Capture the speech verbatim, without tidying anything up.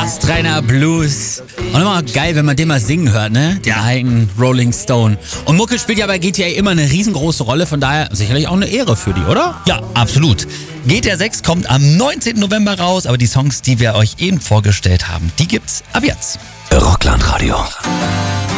Astreiner Blues. Und immer geil, wenn man den mal singen hört, ne? Den alten Rolling Stone. Und Mucke spielt ja bei G T A immer eine riesengroße Rolle, von daher sicherlich auch eine Ehre für die, oder? Ja, absolut. G T A sechs kommt am neunzehnten November raus, aber die Songs, die wir euch eben vorgestellt haben, die gibt's ab jetzt. Rockland Radio.